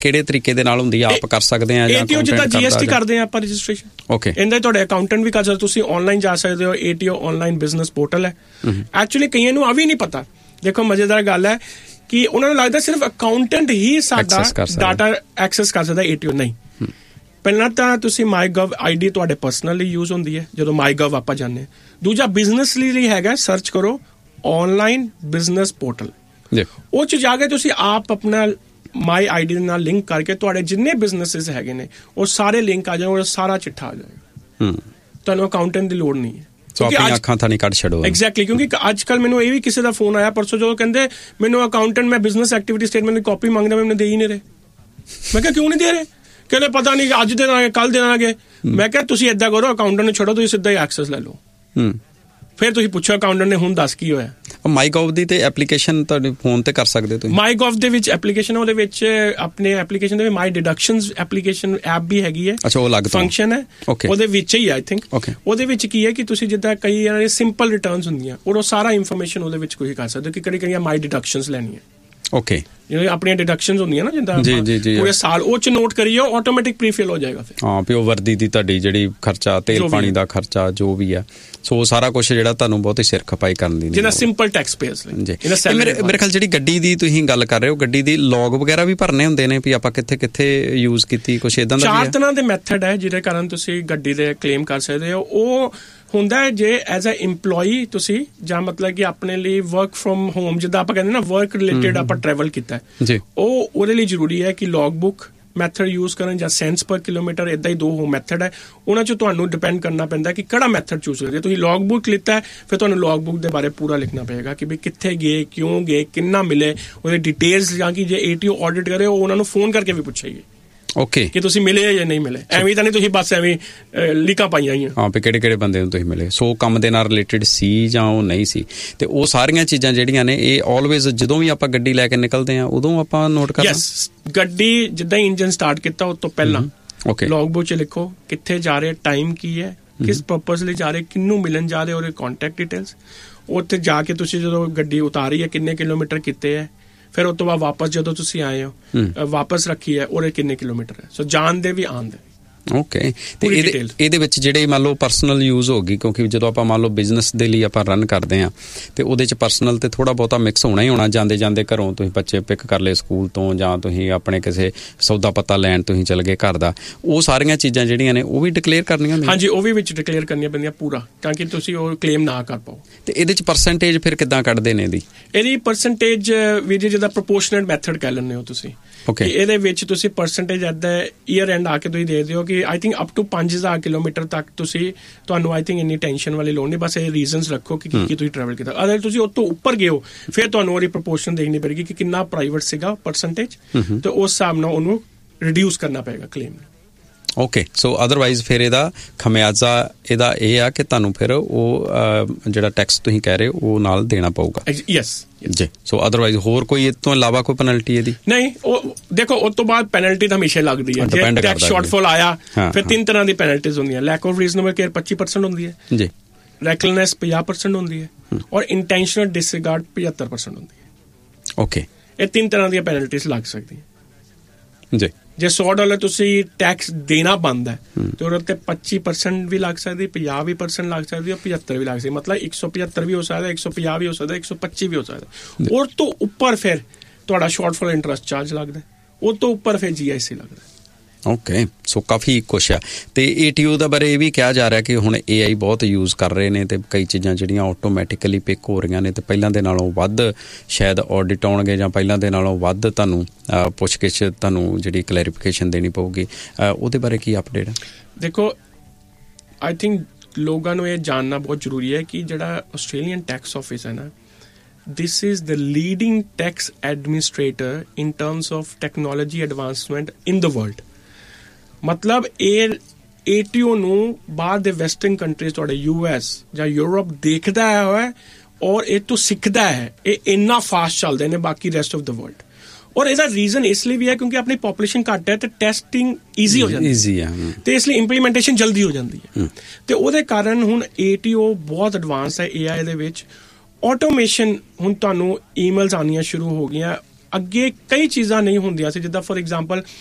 ਕਿਹੜੇ ਤਰੀਕੇ ਦੇ ਨਾਲ ਹੁੰਦੀ ਆ? ਆਪ ਕਰ ਸਕਦੇ ਆ ਜਾਂ ATO ਜਿੱਦਾਂ GST ਕਰਦੇ ਆ ਆਪਾਂ ਰਜਿਸਟ੍ਰੇਸ਼ਨ, ਓਕੇ, ਇਹਦਾ ਤੁਹਾਡੇ ਅਕਾਊਂਟੈਂਟ ਵੀ ਕਰ ਸਕਦੇ, ਤੁਸੀਂ ਆਨਲਾਈਨ ਜਾ ਸਕਦੇ ਹੋ। ATO ਆਨਲਾਈਨ ਬਿਜ਼ਨਸ ਪੋਰਟਲ ਹੈ। ਐਕਚੁਅਲੀ ਕਈਆਂ ਨੂੰ ਆ ਵੀ ਨਹੀਂ ਪਤਾ। ਦੇਖੋ ਮਜ਼ੇਦਾਰ ਗੱਲ ਹੈ ਕਿ ਉਹਨਾਂ ਨੂੰ ਲੱਗਦਾ ਸਿਰਫ ਅਕਾਊਂਟੈਂਟ ਹੀ ਸਾਡਾ ਡਾਟਾ ਐਕਸੈਸ ਕਰ ਸਕਦਾ, ATO ਨਹੀਂ। ਪਹਿਲਾਂ ਤਾਂ ਤੁਸੀਂ MyGov ID ਤੁਹਾਡੇ ਪਰਸਨਲੀ ਯੂਜ਼ ਹੁੰਦੀ ਹੈ ਜਦੋਂ MyGov ਆਪਾਂ ਜਾਂਦੇ ਹਾਂ। ਦੂਜਾ ਬਿਜ਼ਨਸ ਲਈ ਹੈਗਾ, ਸਰਚ ਕਰੋ ਆਨਲਾਈਨ ਬਿਜ਼ਨਸ ਪੋਰਟਲ, ਉਹ 'ਚ ਜਾ ਕੇ ਤੁਸੀਂ ਆਪ ਆਪਣਾ My ID ਦੇ ਨਾਲ ਲਿੰਕ ਕਰਕੇ ਤੁਹਾਡੇ ਜਿੰਨੇ ਬਿਜ਼ਨਸਿਸ ਹੈਗੇ ਨੇ ਉਹ ਸਾਰੇ ਲਿੰਕ ਆ ਜਾਣਗੇ, ਸਾਰਾ ਚਿੱਠਾ ਆ ਜਾਏਗਾ। ਤੁਹਾਨੂੰ ਅਕਾਊਂਟੈਂਟ ਦੀ ਲੋੜ ਨਹੀਂ ਹੈ। ਆਪਣੀਆਂ ਅੱਖਾਂ ਤਾਂ ਨਹੀਂ ਕੱਢ ਛੱਡੋ। ਐਗਜ਼ੈਕਟਲੀ, ਕਿਉਂਕਿ ਅੱਜ ਕੱਲ੍ਹ ਮੈਨੂੰ ਇਹ ਵੀ ਕਿਸੇ ਦਾ ਫੋਨ ਆਇਆ ਪਰਸੋਂ, ਜਦੋਂ ਕਹਿੰਦੇ ਮੈਨੂੰ ਅਕਾਊਂਟੈਂਟ ਮੈਂ ਬਿਜ਼ਨਸ ਐਕਟੀਵਿਟੀ ਸਟੇਟਮੈਂਟ ਦੀ ਕਾਪੀ ਮੰਗਦਾ, ਮੈਨੂੰ ਦੇ ਹੀ ਨਹੀਂ ਰਹੇ। ਮੈਂ ਕਿਹਾ ਕਿਉਂ ਨਹੀਂ ਦੇ ਰਹੇ? ਕਹਿੰਦੇ ਪਤਾ ਨਹੀਂ ਅੱਜ ਦੇ ਦਾਂਗੇ ਕੱਲ੍ਹ ਦੇਵਾਂਗੇ। ਮੈਂ ਕਿਹਾ ਤੁਸੀਂ ਏਦਾਂ ਕਰੋ, ਅਕਾਊਂਟੈਂਟ ਨੂੰ ਛੱਡੋ, ਤੁਸੀਂ ਸਿੱਧਾ ਹੀ ਐਕਸੈਸ ਲੈ ਲਓ। ਫਿਰ ਤੁਸੀਂ ਪੁੱਛੋ ਅਕਾਊਂਟੈਂਟ ਨੇ ਹੁਣ ਦੱਸ ਕੀ ਹੋਇਆ। MyGov ਦੀ ਤੇ ਐਪਲੀਕੇਸ਼ਨ ਤੁਹਾਡੇ ਫੋਨ ਤੇ ਕਰ ਸਕਦੇ ਤੁਸੀਂ। MyGov ਦੇ ਵਿੱਚ ਐਪਲੀਕੇਸ਼ਨ, ਉਹਦੇ ਵਿੱਚ ਆਪਣੇ ਐਪਲੀਕੇਸ਼ਨ ਦੇ ਵਿੱਚ My Deductions ਐਪਲੀਕੇਸ਼ਨ ਐਪ ਵੀ ਹੈਗੀ ਹੈ। ਅੱਛਾ, ਉਹ ਅਲੱਗ ਫੰਕਸ਼ਨ ਹੈ, ਉਹਦੇ ਵਿੱਚ ਹੀ ਆਈ ਥਿੰਕ। ਉਹਦੇ ਵਿੱਚ ਕੀ ਹੈ ਕਿ ਤੁਸੀਂ ਜਿੱਦਾਂ ਕਈ ਸਿੰਪਲ ਰਿਟਰਨਸ ਹੁੰਦੀਆਂ, ਉਹ ਸਾਰਾ ਇਨਫੋਰਮੇਸ਼ਨ ਉਹਦੇ ਵਿੱਚ ਕੋਈ ਕਰ ਸਕਦੇ ਹੋ ਕਿ ਕਿਹੜੀਆਂ My Deductions ਲੈਣੀਆਂ। ਓਕੇ, ਜਿਵੇਂ ਆਪਣੀਆਂ ਡਿਡਕਸ਼ਨਸ ਹੁੰਦੀਆਂ ਨਾ ਜਿੱਦਾਂ ਪੂਰੇ ਸਾਲ, ਉਹ 'ਚ ਨੋਟ ਕਰੀਓ, ਆਟੋਮੈਟਿਕ ਪ੍ਰੀਫਿਲ ਹੋ ਜਾਏਗਾ। ਫਿਰ ਹਾਂ ਵੀ ਉਹ ਵਰਦੀ ਦੀ ਤੁਹਾਡੀ ਜਿਹੜੀ ਖਰਚਾ, ਤੇਲ ਪਾਣੀ ਦਾ ਖਰਚਾ ਜੋ ਵੀ ਆ, ਸੋ ਸਾਰਾ ਕੁਝ ਜਿਹੜਾ ਤੁਹਾਨੂੰ ਬਹੁਤੀ ਸਿਰ ਖਪਾਈ ਕਰਨ ਦੀ ਜਿੱਦਾਂ ਸਿੰਪਲ ਟੈਕਸ ਪੇਅਰਸ ਲਈ। ਮੇਰੇ ਖਿਆਲ ਜਿਹੜੀ ਗੱਡੀ ਦੀ ਤੁਸੀਂ ਗੱਲ ਕਰ ਰਹੇ ਹੋ, ਗੱਡੀ ਦੀ ਲੌਗ ਵਗੈਰਾ ਵੀ ਭਰਨੇ ਹੁੰਦੇ ਨੇ ਵੀ ਆਪਾਂ ਕਿੱਥੇ ਕਿੱਥੇ ਯੂਜ਼ ਕੀਤੀ, ਕੁਛ ਇਦਾਂ ਦਾ? 4 ਤਰ੍ਹਾਂ ਦੇ ਮੈਥਡ ਹੈ ਜਿਹਦੇ ਕਾਰਨ ਤੁਸੀਂ ਗੱਡੀ ਦੇ ਕਲੇਮ ਕਰ ਸਕਦੇ ਹੋ। ਉਹ ਹੁੰਦਾ ਹੈ ਜੇ ਐਜ਼ ਅ ਇੰਪਲੋਈ ਤੁਸੀਂ, ਜਾਂ ਮਤਲਬ ਕਿ ਆਪਣੇ ਲਈ ਵਰਕ ਫਰੋਮ ਹੋਮ, ਜਿੱਦਾਂ ਆਪਾਂ ਕਹਿੰਦੇ ਨਾ ਵਰਕ ਰਿਲੇਟਡ ਆਪਾਂ ਟਰੈਵਲ ਕੀਤਾ ਹੈ, ਉਹ ਉਹਦੇ ਲਈ ਜ਼ਰੂਰੀ ਹੈ ਕਿ ਲੌਗ ਬੁੱਕ ਮੈਥਡ ਯੂਜ਼ ਕਰਨ ਜਾਂ ਸੈਂਸ ਪਰ ਕਿਲੋਮੀਟਰ, ਇੱਦਾਂ ਹੀ 2 ਮੈਥਡ ਹੈ। ਉਹਨਾਂ 'ਚ ਤੁਹਾਨੂੰ ਡਿਪੈਂਡ ਕਰਨਾ ਪੈਂਦਾ ਕਿ ਕਿਹੜਾ ਮੈਥਡ ਚੂਜ਼ ਕਰਦੇ। ਤੁਸੀਂ ਲੌਗ ਬੁੱਕ ਲਿੱਤਾ ਹੈ, ਫਿਰ ਤੁਹਾਨੂੰ ਲੌਗ ਬੁੱਕ ਦੇ ਬਾਰੇ ਪੂਰਾ ਲਿਖਣਾ ਪਏਗਾ ਕਿ ਵੀ ਕਿੱਥੇ ਗਏ, ਕਿਉਂ ਗਏ, ਕਿੰਨਾ ਮਿਲੇ, ਉਹਦੇ ਡਿਟੇਲਸ, ਜਾਂ ਕਿ ਜੇ ATO ਆਡਿਟ ਕਰੇ ਉਹ ਉਹਨਾਂ ਨੂੰ ਫੋਨ ਕਰਕੇ ਵੀ ਪੁੱਛੇਗੀ ਓਕੇ ਕਿ ਤੁਸੀਂ ਮਿਲੇ ਜਾਂ ਨਹੀਂ ਮਿਲੇ। ਐਵੇਂ ਤਾਂ ਨਹੀਂ ਤੁਸੀਂ ਬਸ ਐਵੇਂ ਲੀਕਾਂ ਪਾਈਆਂ ਹੋਈਆਂ ਹਾਂ ਵੀ ਕਿਹੜੇ ਬੰਦੇ ਨੂੰ ਤੁਸੀਂ ਮਿਲੇ, ਸੋ ਕੰਮ ਦੇ ਨਾਲ ਰਿਲੇਟਡ ਸੀ ਜਾਂ ਉਹ ਨਹੀਂ ਸੀ। ਤੇ ਉਹ ਸਾਰੀਆਂ ਚੀਜ਼ਾਂ ਜਿਹੜੀਆਂ ਨੇ ਇਹ ਆਲਵੇਜ਼ ਜਦੋਂ ਵੀ ਆਪਾਂ ਗੱਡੀ ਲੈ ਕੇ ਨਿਕਲਦੇ ਹਾਂ ਉਦੋਂ ਆਪਾਂ ਨੋਟ ਕਰਨਾ। ਗੱਡੀ ਜਿੱਦਾਂ ਇੰਜਨ ਸਟਾਰਟ ਕੀਤਾ ਉਸ ਤੋਂ ਪਹਿਲਾਂ ਲੌਗ ਬੁੱਕ 'ਚ ਲਿਖੋ ਕਿੱਥੇ ਜਾ ਰਹੇ, ਟਾਈਮ ਕੀ ਹੈ, ਕਿਸ ਪਰਪਸ ਲਈ ਜਾ ਰਹੇ, ਕਿਹਨੂੰ ਮਿਲਣ ਜਾ ਰਹੇ, ਉਹਦੇ ਕੰਟੈਕਟ ਡਿਟੇਲਸ। ਉੱਥੇ ਜਾ ਕੇ ਤੁਸੀਂ ਜਦੋਂ ਗੱਡੀ ਉਤਾਰੀ ਹੈ ਕਿੰਨੇ ਕਿਲੋਮੀਟਰ ਕੀਤੇ ਹੈ, ਫਿਰ ਉਸ ਤੋਂ ਬਾਅਦ ਵਾਪਸ ਜਦੋਂ ਤੁਸੀਂ ਆਏ ਹੋ ਵਾਪਸ ਰੱਖੀ ਹੈ ਉਹਦੇ ਕਿੰਨੇ ਕਿਲੋਮੀਟਰ ਹੈ, ਸੋ ਜਾਣ ਦੇ ਵੀ ਆਉਣ ਦੇ। ਓਕੇ, ਤੇ ਇਹਦੇ ਵਿੱਚ ਜਿਹੜੇ ਮੰਨ ਲਓ ਪਰਸਨਲ ਯੂਜ਼ ਹੋ ਗਈ, ਕਿਉਂਕਿ ਜਦੋਂ ਆਪਾਂ ਮੰਨ ਲਓ ਬਿਜ਼ਨਸ ਦੇ ਲਈ ਆਪਾਂ ਰਨ ਕਰਦੇ ਹਾਂ ਤੇ ਉਹਦੇ 'ਚ ਪਰਸਨਲ ਤੇ ਥੋੜ੍ਹਾ ਬਹੁਤਾ ਮਿਕਸ ਹੋਣਾ ਹੀ ਹੋਣਾ। ਜਾਂਦੇ ਘਰੋਂ ਤੁਸੀਂ ਬੱਚੇ ਪਿਕ ਕਰ ਲਏ ਸਕੂਲ ਤੋਂ, ਜਾਂ ਤੁਸੀਂ ਆਪਣੇ ਕਿਸੇ ਸੌਦਾ ਪੱਤਾ ਲੈਣ ਤੁਸੀਂ ਚਲੇ ਗਏ ਘਰ ਦਾ, ਉਹ ਸਾਰੀਆਂ ਚੀਜ਼ਾਂ ਜਿਹੜੀਆਂ ਨੇ ਉਹ ਵੀ ਡਿਕਲੇਅਰ ਕਰਨੀਆਂ ਹੁੰਦੀਆਂ। ਹਾਂਜੀ, ਉਹ ਵੀ ਵਿੱਚ ਡਿਕਲੇਅਰ ਕਰਨੀਆਂ ਪੈਂਦੀਆਂ ਪੂਰਾ, ਤਾਂ ਕਿ ਤੁਸੀਂ ਉਹ ਕਲੇਮ ਨਾ ਕਰ ਪਾਓ। ਤੇ ਇਹਦੇ 'ਚ ਪਰਸੈਂਟੇਜ ਫਿਰ ਕਿੱਦਾਂ ਕੱਢਦੇ ਨੇ ਇਹਦੀ ਪਰਸੈਂਟੇਜ ਵੀ ਜਿੱਦਾਂ ਪ੍ਰੋਪੋਰਸ਼ਨਲ ਮੈਥਡ ਕਹਿ ਲੈਂਦੇ ਹੋ ਤੁਸੀਂ। ਇਹਦੇ ਵਿੱਚ ਤੁਸੀਂ ਪਰਸੈਂਟੇਜ ਏਦਾਂ ਈਅਰ ਐਂਡ ਆ ਕੇ ਤੁਸੀਂ ਦੇ ਦਿਓ ਕਿ I think up to 5000 kilometre ਤੱਕ ਤੁਹਾਨੂੰ ਆਈ ਥਿੰਕ ਇੰਨੀ ਟੈਨਸ਼ਨ ਵਾਲੀ ਲੋੜ ਨਹੀਂ, ਬਸ ਇਹ ਰੀਜ਼ਨਸ ਰੱਖੋ ਕਿ ਕੀ ਤੁਸੀਂ ਟਰੈਵਲ ਕੀਤਾ। ਅਗਰ ਤੁਸੀਂ ਉਸ ਤੋਂ ਉੱਪਰ ਗਏ ਹੋ ਫਿਰ ਤੁਹਾਨੂੰ ਉਹਦੀ ਪ੍ਰੋਪੋਰਸ਼ਨ ਦੇਖਣੀ ਪਏਗੀ ਕਿ ਕਿੰਨਾ ਪ੍ਰਾਈਵੇਟ ਸੀਗਾ ਪਰਸੈਂਟੇਜ, ਤੇ ਉਸ ਹਿਸਾਬ ਨਾਲ ਉਹਨੂੰ ਰਿਡਿਊਸ ਕਰਨਾ ਪਏਗਾ ਕਲੇਮ। ਓਕੇ, ਸੋ ਅਦਰਵਾਈਜ਼ ਫਿਰ ਇਹਦਾ ਖਮਿਆਜ਼ਾ ਇਹਦਾ ਇਹ ਆ ਕਿ ਤੁਹਾਨੂੰ ਫਿਰ ਉਹ ਜਿਹੜਾ ਟੈਕਸ ਤੁਸੀਂ ਕਹਿ ਰਹੇ ਹੋ ਉਹ ਨਾਲ ਦੇਣਾ ਪਊਗਾ। ਯੈਸ ਜੀ, ਸੋ ਅਦਰਵਾਈਜ਼ ਹੋਰ ਕੋਈ ਇਸ ਤੋਂ ਇਲਾਵਾ ਕੋਈ ਪੈਨਲਟੀ ਇਹਦੀ ਨਹੀਂ? ਉਹ ਦੇਖੋ ਉਸ ਤੋਂ ਬਾਅਦ ਪੈਨਲਟੀ ਤਾਂ ਹਮੇਸ਼ਾ ਲੱਗਦੀ ਹੈ। ਜੇ ਟੈਕਸ ਸ਼ਾਰਟਫਾਲ ਆਇਆ ਫਿਰ 3 ਤਰ੍ਹਾਂ ਦੀ ਪੈਨਲਟੀਜ਼ ਹੁੰਦੀਆਂ। ਲੈਕ ਆਫ ਰੀਜ਼ਨੇਬਲ ਕੇਅਰ 25% ਹੁੰਦੀ ਹੈ ਜੀ, ਰੈਕਲਨੈਸ 50% ਹੁੰਦੀ ਹੈ, ਔਰ ਇੰਟੈਂਸ਼ਨਲ ਡਿਸਰਿਗਾਰਡ 75% ਹੁੰਦੀ ਹੈ। ਓਕੇ, ਇਹ 3 ਤਰ੍ਹਾਂ ਦੀਆਂ ਪੈਨਲਟੀਜ਼ ਲੱਗ ਸਕਦੀਆਂ ਜੀ। ਜੇ $100 ਤੁਸੀਂ ਟੈਕਸ ਦੇਣਾ ਬੰਦ ਹੈ ਤੇ ਉਹਦੇ ਉੱਤੇ 25% ਵੀ ਲੱਗ ਸਕਦੀ, 50% ਲੱਗ ਸਕਦੀ, 75 ਵੀ ਲੱਗ ਸਕਦੀ। ਮਤਲਬ 175 ਵੀ ਹੋ ਸਕਦਾ, 150 ਵੀ ਹੋ ਸਕਦਾ, 125 ਵੀ ਹੋ ਸਕਦਾ। ਉਸ ਤੋਂ ਉੱਪਰ ਫਿਰ ਤੁਹਾਡਾ ਸ਼ਾਰਟਫਾਲ ਇੰਟਰਸਟ ਚਾਰਜ ਲੱਗਦਾ, ਉਸ ਤੋਂ ਉੱਪਰ ਫਿਰ GIC ਲੱਗਦਾ। ਓਕੇ, ਸੋ ਕਾਫੀ ਕੁਛ ਆ। ਤੇ ATO ਦਾ ਬਾਰੇ ਇਹ ਵੀ ਕਿਹਾ ਜਾ ਰਿਹਾ ਕਿ ਹੁਣ AI ਬਹੁਤ ਯੂਜ਼ ਕਰ ਰਹੇ ਨੇ ਤੇ ਕਈ ਚੀਜ਼ਾਂ ਜਿਹੜੀਆਂ ਆਟੋਮੈਟਿਕਲੀ ਪਿਕ ਹੋ ਰਹੀਆਂ ਨੇ ਤੇ ਪਹਿਲਾਂ ਦੇ ਨਾਲੋਂ ਵੱਧ ਸ਼ਾਇਦ ਆਡਿਟ ਆਉਣਗੇ, ਜਾਂ ਪਹਿਲਾਂ ਦੇ ਨਾਲੋਂ ਵੱਧ ਤੁਹਾਨੂੰ ਪੁੱਛਗਿੱਛ ਤੁਹਾਨੂੰ ਜਿਹੜੀ ਕਲੈਰੀਫਿਕੇਸ਼ਨ ਦੇਣੀ ਪਊਗੀ। ਉਹਦੇ ਬਾਰੇ ਕੀ ਅਪਡੇਟ ਹੈ? ਦੇਖੋ, ਆਈ ਥਿੰਕ ਲੋਕਾਂ ਨੂੰ ਇਹ ਜਾਣਨਾ ਬਹੁਤ ਜ਼ਰੂਰੀ ਹੈ ਕਿ ਜਿਹੜਾ ਆਸਟ੍ਰੇਲੀਅਨ ਟੈਕਸ ਆਫਿਸ ਹੈ ਨਾ, this is the leading tax administrator in terms of technology advancement in the world. ਮਤਲਬ ਇਹ ATO ਨੂੰ ਬਾਹਰ ਦੇ ਵੈਸਟਰਨ ਕੰਟਰੀਜ਼, ਤੁਹਾਡੇ US ਜਾਂ ਯੂਰਪ ਦੇਖਦਾ ਹੈ ਔਰ ਇਹ ਤੋਂ ਸਿੱਖਦਾ ਹੈ। ਇਹ ਇੰਨਾ ਫਾਸਟ ਚੱਲਦੇ ਨੇ ਬਾਕੀ ਰੈਸਟ ਆਫ ਦ ਵਰਲਡ। ਔਰ ਇਹਦਾ ਰੀਜ਼ਨ ਇਸ ਲਈ ਵੀ ਹੈ ਕਿਉਂਕਿ ਆਪਣੀ ਪੋਪੂਲੇਸ਼ਨ ਘੱਟ ਹੈ ਤੇ ਟੈਸਟਿੰਗ ਈਜ਼ੀ ਹੋ ਜਾਂਦੀ ਹੈ, ਤੇ ਇਸ ਲਈ ਇੰਪਲੀਮੈਂਟੇਸ਼ਨ ਜਲਦੀ ਹੋ ਜਾਂਦੀ ਹੈ। ਤੇ ਉਹਦੇ ਕਾਰਨ ਹੁਣ ATO ਬਹੁਤ ਐਡਵਾਂਸ ਹੈ AI ਦੇ ਵਿੱਚ। ਆਟੋਮੇਸ਼ਨ, ਹੁਣ ਤੁਹਾਨੂੰ ਈਮੇਲਸ ਆਉਣੀਆਂ ਸ਼ੁਰੂ ਹੋ ਗਈਆਂ। ਅੱਗੇ ਕਈ ਚੀਜ਼ਾਂ ਨਹੀਂ ਹੁੰਦੀਆਂ ਸੀ, ਜਿੱਦਾਂ ਫੋਰ ਐਗਜ਼ਾਮਪਲ